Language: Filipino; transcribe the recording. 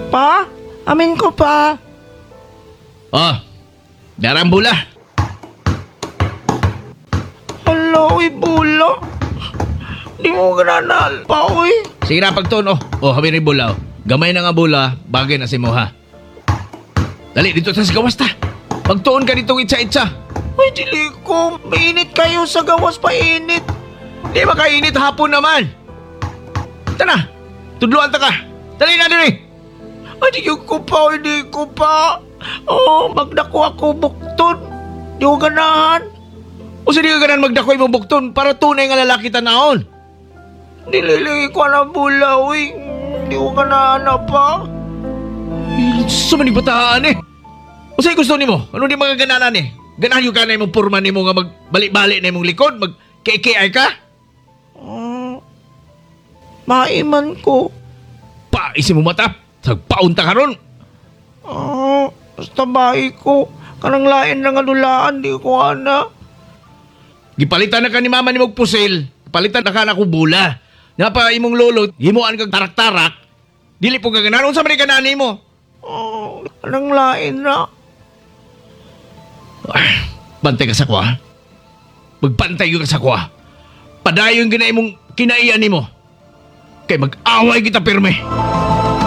Pa? Amin ko pa. Oh, darang bula. Hala, uy, bula. Di mo gananal pa, uy. Sige na, pagtuon. Oh, habi rin bula. Gamay na nga bula, bagay na si mo ha. Dali, dito sa gawas ta. Pagtuon ka ditong itsa-itsa. Uy, dili ko. Mainit kayo sa gawas pa init. Di ba kainit hapon naman? Tara, tudluan ta ka. Dali na dali. Ay, di ko pa, uy, di ko pa. Oh, magdako ako bukton. Di ko ganahan. O sa di ka ganan magdakoy mong bukton para tunay nga lalaki tanaon. Dilili ko na bula, uy. Di ko ganahan na pa. Sumani bataan eh. O sa'yo gusto ni mo? Ano di mga gananan eh? Ganahan yung ka na yung purman ni mo nga magbalik-balik na yung likod? Mag-KKI ka? Maiman ko. Pa, isi mo mata. Sagpaunta ka ron. Basta bahay ko. Kanang lain na nga lulaan, di ko ana. Gipalitan na ka ni mama ni mong pusil. Palitan na ka na bula. Napa imong lolo, himuan kag tarak-tarak. Dili po kagananon sa mga kanani mo. Kanang lain na. Bantay ka sa kwa. Magbantay ka sa kwa. Padayon gina imong kinaiyan ni mo. Kay mag-away kita pirme.